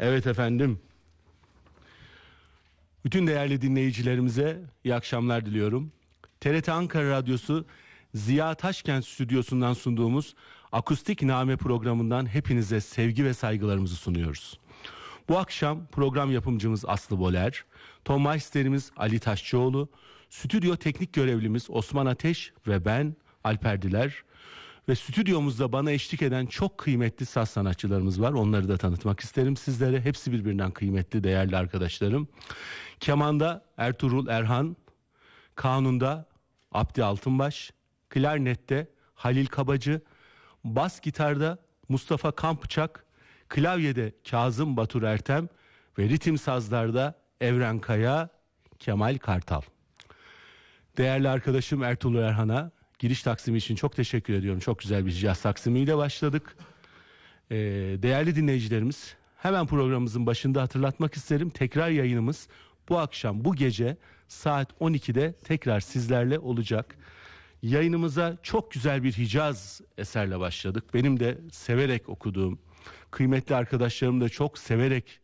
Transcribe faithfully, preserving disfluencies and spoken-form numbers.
Evet efendim. Bütün değerli dinleyicilerimize iyi akşamlar diliyorum. T R T Ankara Radyosu Ziya Taşkent stüdyosundan sunduğumuz Akustik Name programından hepinize sevgi ve saygılarımızı sunuyoruz. Bu akşam program yapımcımız Aslı Boler, ton maisterimiz Ali Taşçıoğlu, stüdyo teknik görevlimiz Osman Ateş ve ben Alper Diler. Ve stüdyomuzda bana eşlik eden çok kıymetli saz sanatçılarımız var. Onları da tanıtmak isterim sizlere. Hepsi birbirinden kıymetli, değerli arkadaşlarım. Keman'da Ertuğrul Erhan, Kanun'da Abdi Altınbaş, Klarnet'te Halil Kabacı, bas gitarda Mustafa Kampçak, klavyede Kazım Batur Ertem ve ritim sazlarda Evren Kaya, Kemal Kartal. Değerli arkadaşım Ertuğrul Erhan'a giriş taksimi için çok teşekkür ediyorum. Çok güzel bir caz taksimiyle başladık. Ee, değerli dinleyicilerimiz, hemen programımızın başında hatırlatmak isterim. Tekrar yayınımız bu akşam, bu gece saat on ikide tekrar sizlerle olacak. Yayınımıza çok güzel bir Hicaz eserle başladık. Benim de severek okuduğum, kıymetli arkadaşlarım da çok severek